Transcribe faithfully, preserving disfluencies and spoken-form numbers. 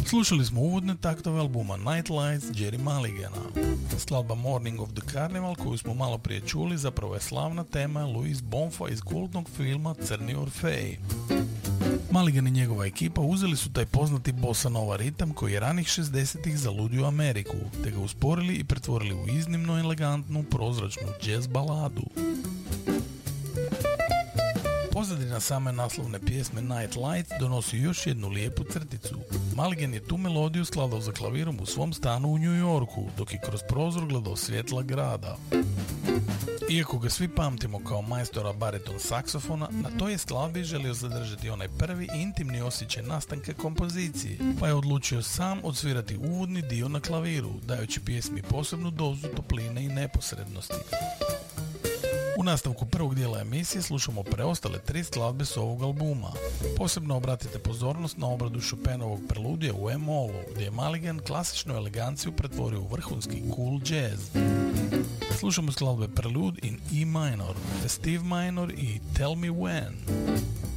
Slušali smo uvodne taktove albuma Night Lights Jerry Mulligana. Skladba Morning of the Carnival koju smo malo prije čuli zapravo je slavna tema Louis Bonfa iz kultnog filma Crni Orfej. Mulligan i njegova ekipa uzeli su taj poznati bossa nova ritam koji je ranih šezdesetih zaludio Ameriku, te ga usporili i pretvorili u iznimno elegantnu, prozračnu jazz baladu. Pozadina same naslovne pjesme Night Lights donosi još jednu lijepu crticu. Mulligan je tu melodiju skladao za klavirom u svom stanu u New Yorku, dok je kroz prozor gledao svjetla grada. Iako ga svi pamtimo kao majstora bariton saksofona, na toj je skladbi želio zadržati onaj prvi intimni osjećaj nastanka kompozicije, pa je odlučio sam odsvirati uvodni dio na klaviru, dajući pjesmi posebnu dozu topline i neposrednosti. U nastavku prvog dijela emisije slušamo preostale tri skladbe s ovog albuma. Posebno obratite pozornost na obradu Chopinovog preludija u E-molu, gdje je Mulligan klasičnu eleganciju pretvorio u vrhunski cool jazz. Slušamo skladbe Prelude in E minor, Festive minor i Tell Me When.